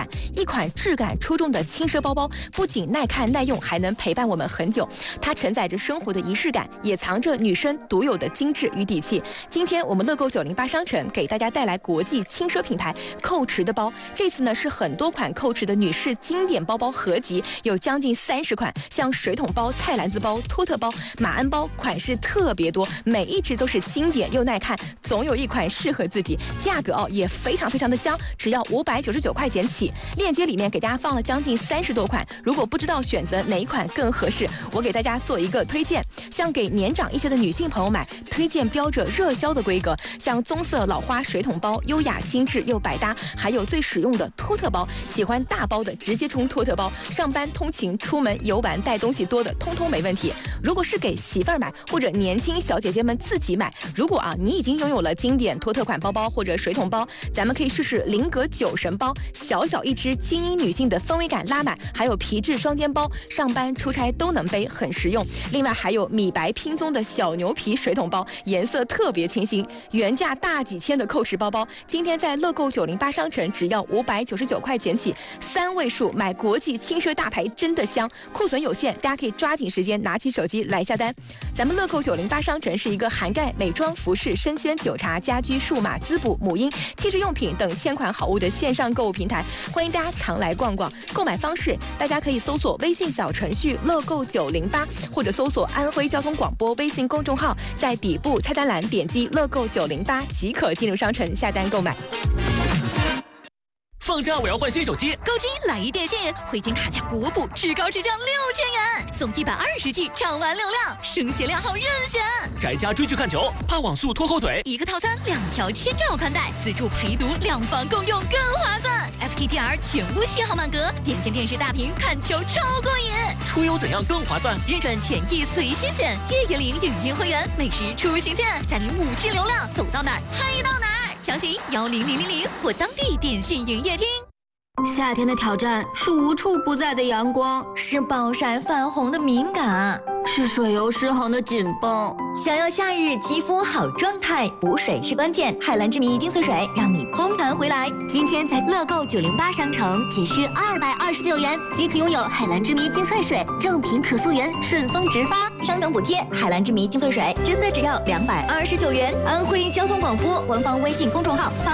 感。一款质感出众的轻奢包包，不仅耐看耐用，还能陪伴我们很久。它承载着生活的仪式感，也藏着女生独有的精致与底气。今天我们乐购908商城给大家带来国际轻奢品牌蔻驰的包，这次呢是很多款蔻驰的女士经典包包合集，有将近30款，像水桶包、菜篮子包、托特包、马鞍包，款式特别多，每一只都是经典又耐看，总有一款适合自己。价格也非常的香，只要599块钱起。链接里面给大家放了将近30多款，如果不知道选择哪一款更合适，我给大家做一个推荐。像给年长一些的女性朋友买，推荐标着热销的规格，像棕色老花水桶包，优雅精致又百搭，还有最实用的托特包，喜欢大包的直接冲托特包，上班通勤出门游玩带东西多的通通没问题。如果是给媳妇儿买或者年轻小姐姐们自己买，如果你已经拥有了经典托特款包包或者水桶包，咱们可以试试菱格酒神包，小小一只，精英女性的氛围感拉满，还有皮质双肩包，上班出差都能背，很实用。另外还有米白拼棕的小牛皮水桶包，颜色特别清新，原价大几千的蔻驰包包，今天在乐购908商城只要599块钱起，3位数买国际轻奢大牌真的香，库存有限，大家可以抓紧时间拿起手机来下单。咱们乐购908商城是一个涵盖美妆、服饰、生鲜、酒茶、家居、数码、滋补、母婴、汽车用品等1000款好物的线上购物平台，欢迎大家常来逛逛。购买方式，大家可以搜索微信小程序乐购908，或者搜索安徽交通广播微信公众号，在底部菜单栏点击乐购908即可进入商城下单购买。 放假我要换新手机， 购机来一电信，汇金卡价国补，至高至降6000元，送120G 畅玩流量，升学量号任选。 宅家追剧看球，怕网速拖后腿， 一个套餐2条千兆宽带，自助陪读，2房共用更划算。FTTR 全屋信号满格，电信电视大屏看球超过瘾。 出游怎样更划算？ 日转权益随心选，月月领影音会员，美食出行券，再领5G流量，走到哪儿嗨到哪儿。详询10000或当地电信营业厅。 夏天的挑战是无处不在的阳光， 是暴晒泛红的敏感， 是水油失衡的紧绷。 想要夏日肌肤好状态，补水是关键。海蓝之谜精粹水让你通弹回来。 今天在乐购908商城，仅需229元即可拥有海蓝之谜精粹水，正品可溯源，顺丰直发， 商城补贴。海蓝之谜精粹水真的只要229元。安徽交通广播官方微信公众号。